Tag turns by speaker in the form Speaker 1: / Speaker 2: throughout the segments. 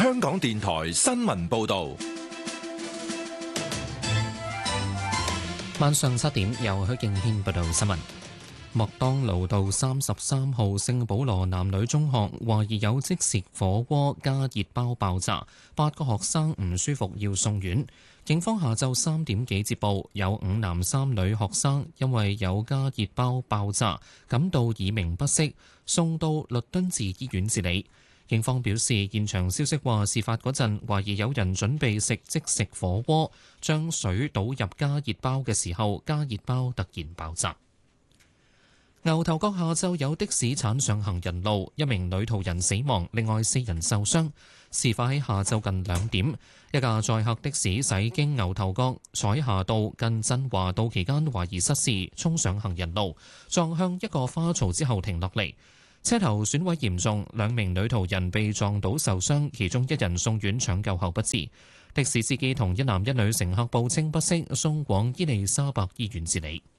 Speaker 1: 香港電台新聞報道。
Speaker 2: 晚上7點，由許敬軒報道新聞。麥當勞道33號聖保羅男女中學懷疑有即食火鍋加熱包爆炸，8個學生唔舒服要送院。警方下晝3點幾接報，有5男3女學生因為有加熱包爆炸，感到耳鳴不適，送到律敦治醫院治理。警方表示，現場消息話，事發嗰陣懷疑有人準備食即食火鍋，將水倒入加熱包嘅時候，加熱包突然爆炸。牛頭角下晝有的士鏟上行人路，一名女途人死亡，另外4人受傷。事發喺下晝近2點，一架載客的士駛經牛頭角彩霞道近振華道期間，懷疑失事，衝上行人路，撞向一個花槽之後停落嚟。車頭損毀嚴重，2名女途人被撞倒受傷，其中1人送院搶救後不治。的士司機同1男1女乘客報稱不適，送往伊利沙伯醫院治理。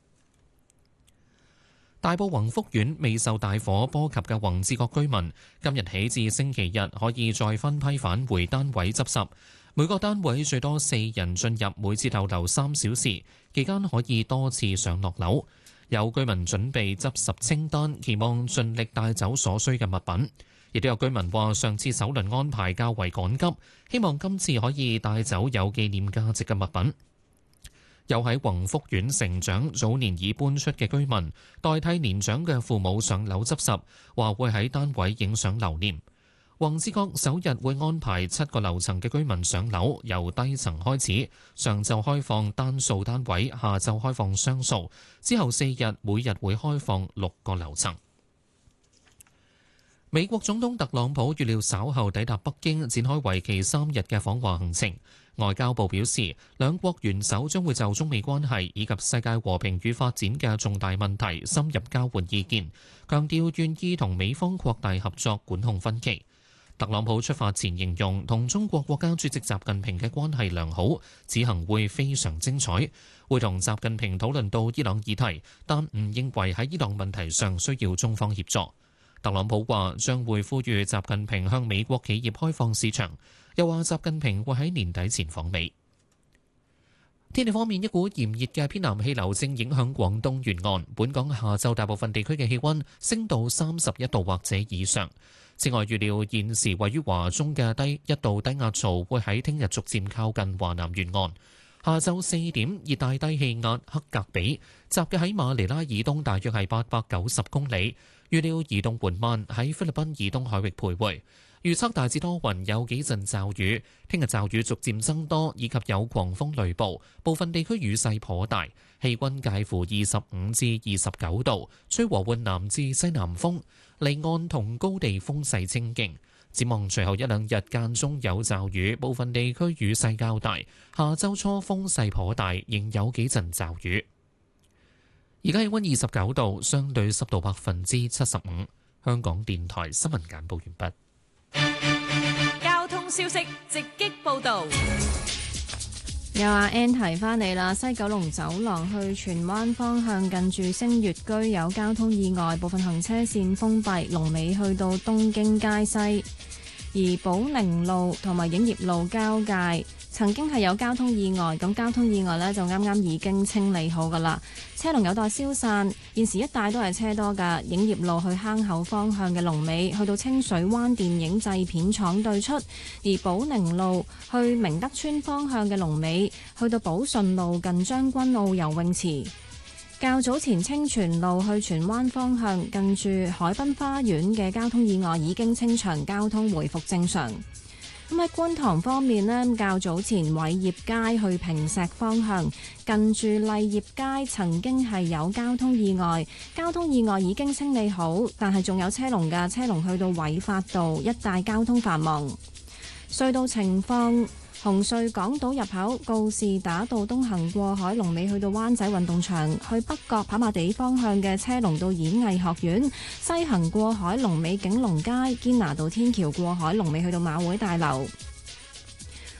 Speaker 2: 大埔宏福苑未受大火波及嘅宏志閣居民，今日起至星期日可以再分批返回單位執拾。每個單位最多4人進入，每次逗留3小時，期間可以多次上落樓。有居民準備執拾清單，期望盡力帶走所需嘅物品。亦都有居民話，上次首輪安排較為趕急，希望今次可以帶走有紀念價值嘅物品。有喺宏福苑成長、早年已搬出嘅居民，代替年長嘅父母上樓執拾，話會喺單位影相留念。宏志閣首日會安排7個樓層嘅居民上樓，由低層開始，上晝開放單數單位，下晝開放雙數，之後4日每日會開放6個樓層。美國總統特朗普預料稍後抵達北京，展開為期3日嘅訪華行程。外交部表示，兩國元首將會就中美關係以及世界和平與發展嘅重大問題深入交換意見，強調願意同美方擴大合作，管控分歧。特朗普出發前形容同中國國家主席習近平嘅關係良好，此行會非常精彩，會同習近平討論到伊朗議題，但唔認為喺伊朗問題上需要中方協助。特朗普話將會呼籲習近平向美國企業開放市場，又話習近平會喺年底前訪美。天氣方面，一股炎熱嘅偏南氣流正影響廣東沿岸，本港下晝大部分地區嘅氣溫升到31度或者以上。此外，預料現時位於華中嘅一道低壓槽會喺聽日逐漸靠近華南沿岸。下晝4點，熱帶低氣壓克格比集結喺馬尼拉以東大約係890公里，預料移動緩慢喺菲律賓以東海域徘徊。預測大致多雲，有幾陣驟雨。聽日驟雨逐漸增多，以及有狂風雷暴，部分地區雨勢頗大。氣溫介乎25至29度，吹和緩南至西南風，離岸同高地風勢清勁。展望隨後1、2日間中有驟雨，部分地區雨勢較大。下周初風勢頗大，仍有幾陣驟雨。而家氣溫29度，相對濕度75%。香港電台新聞簡報完畢。
Speaker 3: 交通消息直擊報道。
Speaker 4: 有阿 Ann 提翻你啦，西九龍走廊去荃灣方向近住星月居有交通意外，部分行車線封閉，龍尾去到東京街西。而寶寧路同埋影業路交界曾經係有交通意外，咁交通意外呢就啱啱已經清理好噶啦，車龍有待消散。現時一帶都係車多噶，影業路去坑口方向嘅龍尾去到清水灣電影製片廠對出，而寶寧路去明德村方向嘅龍尾去到寶順路近將軍澳游泳池。較早前清泉路去荃灣方向近住海濱花園嘅交通意外已經清場，交通回復正常。咁喺觀塘方面呢，較早前偉業街去坪石方向近住麗業街曾經係有交通意外，交通意外已經清理好，但係仲有車龍㗎，車龍去到偉發道一帶交通繁忙。隧道情況，紅隧港島入口告士打道東行過海龍尾去到灣仔運動場，去北角跑馬地方向嘅車龍到演藝學院，西行過海龍尾景隆街堅拿道天橋過海龍尾去到馬會大樓。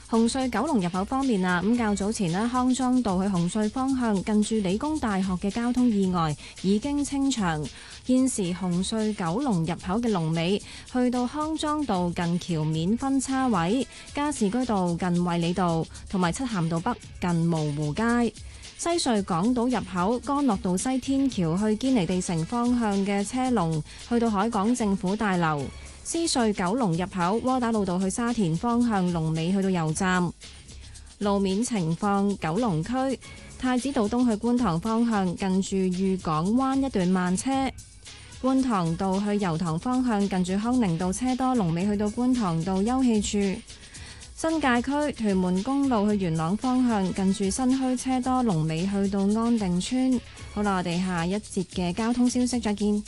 Speaker 4: 紅隧九龍入口方面啊，咁較早前呢，康莊道去紅隧方向近住理工大學嘅交通意外已經清場，現時紅隧九龍入口嘅龍尾去到康莊道近橋面分叉位、加士居道近衛理道同埋漆咸道北近蕪湖街。西隧港島入口干諾道西天橋去堅尼地城方向嘅車龍去到海港政府大樓。獅隧九龍入口窩打老道去沙田方向龍尾去到油站。路面情況，九龍區太子道東去觀塘方向近住裕港灣一段慢車，觀塘道去油塘方向近住康寧道車多，龍尾去到觀塘道休憩處。新界區屯門公路去元朗方向近住新墟車多，龍尾去到安定村。好啦，我哋下一節嘅交通消息再見。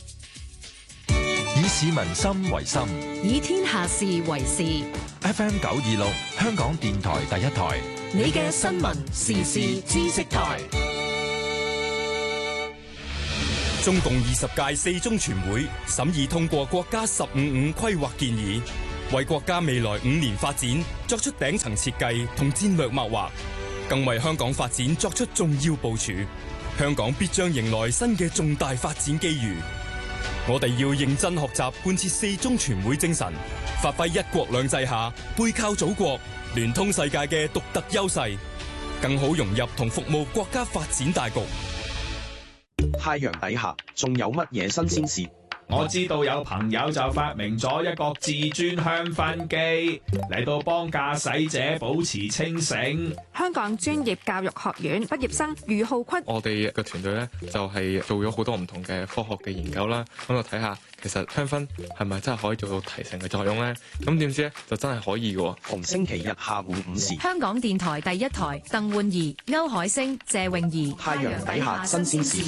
Speaker 1: 以市民心為心，
Speaker 3: 以天下事為事。
Speaker 1: FM 926，香港電台第一台，
Speaker 3: 你嘅新聞時事知識台。
Speaker 5: 中共20屆四中全會審議通過國家15五規劃建議，為國家未來5年發展作出頂層設計同戰略擘劃，更為香港發展作出重要部署。香港必將迎來新嘅重大發展機遇。我哋要認真學習貫徹四中全會精神，發揮一國兩制下背靠祖國、聯通世界嘅獨特優勢，更好融入同服務國家發展大局。
Speaker 6: 太陽底下仲有乜嘢新鮮事？
Speaker 7: 我知道有朋友就發明咗一個自轉香薰機，嚟到幫駕駛者保持清醒。
Speaker 8: 香港專業教育學院畢業生余浩坤，
Speaker 9: 我哋嘅團隊咧就係做咗好多唔同嘅科學嘅研究啦，咁就睇下其實香薰係咪真係可以做到提神嘅作用咧？咁點知咧就真係可以嘅。
Speaker 6: 逢星期日下午5時，
Speaker 3: 香港電台第一台，鄧煥儀、歐海星、謝泳儀，
Speaker 6: 太陽底下新鮮事。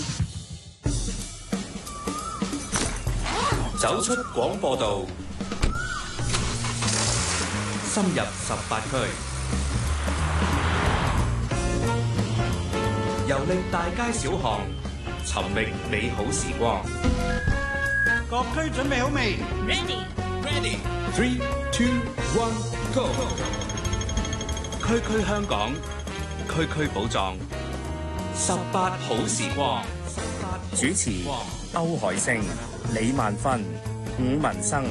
Speaker 10: 走出廣播道，深入18區，遊歷大街小巷，尋覓美好時光。
Speaker 11: 各區準備好未
Speaker 10: ？Ready, 3, 2, 1, go！ 區區香港，區區寶藏，18好時光。
Speaker 12: 主持歐海星、李萬芬、伍文生。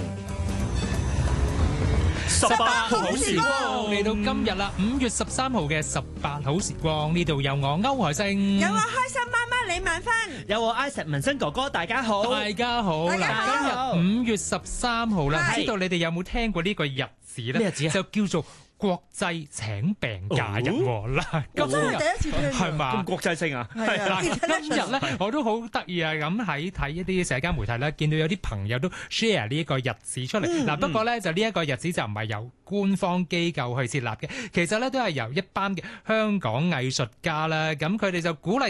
Speaker 13: 18好時光嚟到今日啦，5月13號嘅18好時光，呢度有我歐海星，
Speaker 14: 有我開心媽媽李萬芬，
Speaker 15: 有我 Isaac 文生哥哥，大家好，
Speaker 13: 大家好。嗱，今日5月13號啦，唔知道你哋有冇聽過呢個日子咧？
Speaker 15: 咩日子啊？
Speaker 13: 就叫做國際請病假日嗱，今日
Speaker 14: 第一次聽
Speaker 13: 係嘛？
Speaker 15: 咁國際性啊！
Speaker 13: 嗱，今日咧我都好得意啊！咁喺睇一啲社交媒體咧，見到有啲朋友都 share 呢一個日子出嚟。嗱，不過咧就呢一個日子就唔係由官方機構去設立嘅，其實咧都係由一班嘅香港藝術家啦，咁佢哋就鼓勵